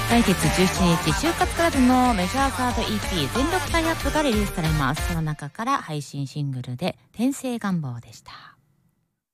来月17日就活クラブのメジャーサード EP 全力タイアップがリリースされます。その中から配信シングルで転生願望でした。